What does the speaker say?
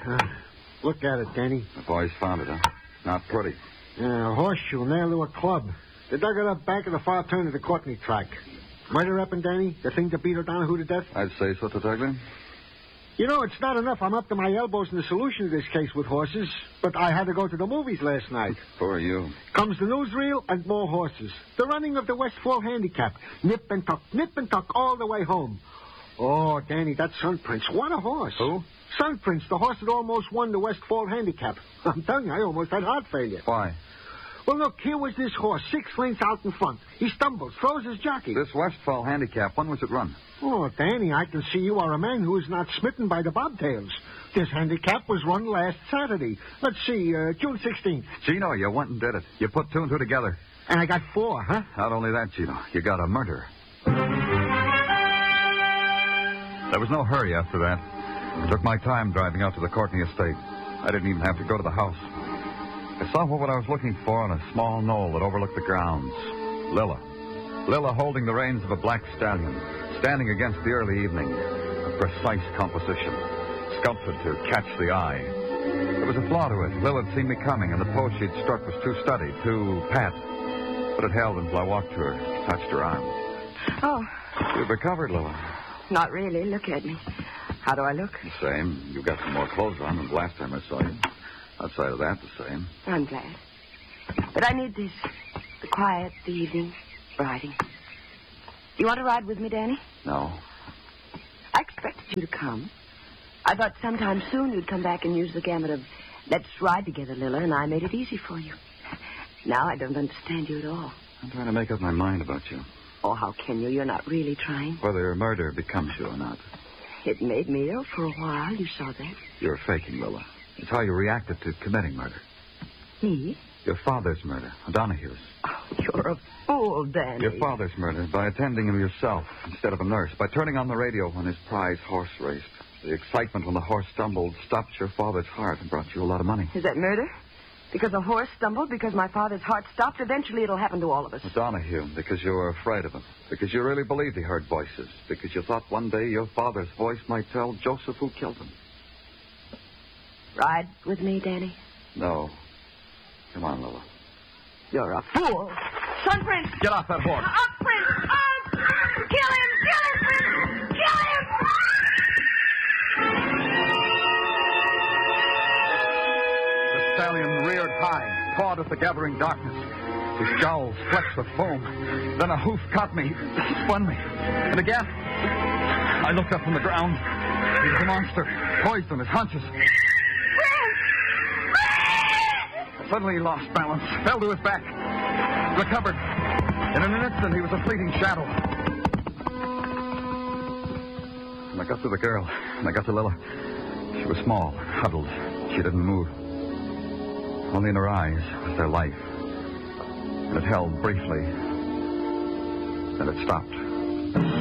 Look at it, Danny. The boys found it, huh? Not pretty. A horseshoe nailed to a club. They dug it up back of the far turn of the Courtney track. Murder weapon, Danny? The thing that beat O'Donohue to death? I'd say so, Detective. You know, it's not enough. I'm up to my elbows in the solution of this case with horses. But I had to go to the movies last night. Poor you. Comes the newsreel and more horses. The running of the Westfall Handicap. Nip and tuck all the way home. Oh, Danny, that's Sun Prince. What a horse. Who? Sun Prince, the horse that almost won the Westfall Handicap. I'm telling you, I almost had heart failure. Why? Well, look, here was this horse, 6 lengths out in front. He stumbles, throws his jockey. This Westfall Handicap, when was it run? Oh, Danny, I can see you are a man who is not smitten by the bobtails. This handicap was run last Saturday. Let's see, June 16th. Gino, you went and did it. You put 2 and 2 together. And I got 4, huh? Not only that, Gino, you got a murder. There was no hurry after that. I took my time driving out to the Courtney estate. I didn't even have to go to the house. I saw what I was looking for on a small knoll that overlooked the grounds. Lilla. Lilla holding the reins of a black stallion, standing against the early evening. A precise composition, sculpted to catch the eye. There was a flaw to it. Lilla had seen me coming, and the pose she'd struck was too studied, too pat. But it held until I walked to her, touched her arm. Oh. You've recovered, Lilla. Not really. Look at me. How do I look? The same. You've got some more clothes on than the last time I saw you. Outside of that, the same. I'm glad. But I need this. The quiet, the evening, riding. You want to ride with me, Danny? No. I expected you to come. I thought sometime soon you'd come back and use the gamut of let's ride together, Lilla, and I made it easy for you. Now I don't understand you at all. I'm trying to make up my mind about you. Oh, how can you? You're not really trying. Whether murder becomes you or not. It made me ill for a while. You saw that. You're faking, Lilla. It's how you reacted to committing murder. Me? Your father's murder, O'Donohue's. Oh, you're a fool, Danny. Your father's murder by attending him yourself instead of a nurse, by turning on the radio when his prize horse raced. The excitement when the horse stumbled stopped your father's heart and brought you a lot of money. Is that murder? Because a horse stumbled? Because my father's heart stopped? Eventually it'll happen to all of us. O'Donohue, because you were afraid of him. Because you really believed he heard voices. Because you thought one day your father's voice might tell Joseph who killed him. Ride with me, Danny? No. Come on, Lilla. You're a fool. Sun Prince! Get off that horse. Up, Prince! Up! Kill him! Kill him, Prince! Kill him! The stallion reared high, pawed at the gathering darkness. His jowls flecked with foam. Then a hoof caught me, spun me. And again, I looked up from the ground. He was a monster, poised on his haunches. Suddenly he lost balance, fell to his back, recovered. In an instant, he was a fleeting shadow. And I got to the girl, and I got to Lilla. She was small, huddled. She didn't move. Only in her eyes was their life. And it held briefly. Then it stopped.